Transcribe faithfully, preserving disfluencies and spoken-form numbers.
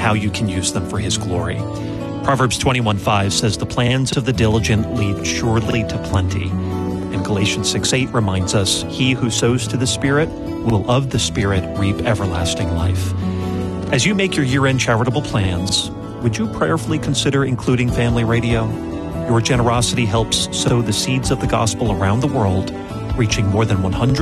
how you can use them for his glory. Proverbs twenty-one five says, "The plans of the diligent lead surely to plenty." And Galatians six eight reminds us, "He who sows to the Spirit will of the Spirit reap everlasting life." As you make your year-end charitable plans, would you prayerfully consider including Family Radio? Your generosity helps sow the seeds of the gospel around the world, reaching more than one hundred